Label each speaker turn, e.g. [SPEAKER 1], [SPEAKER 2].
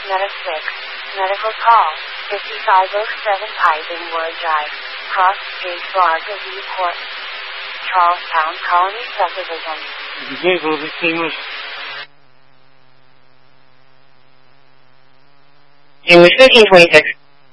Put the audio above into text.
[SPEAKER 1] Meta 6. Medical call. 5507 Ivanwood Drive. Cross Street, Plaza View Court. Charlestown Colony Subdivision.
[SPEAKER 2] Vehicle extinguished.
[SPEAKER 1] English 1326.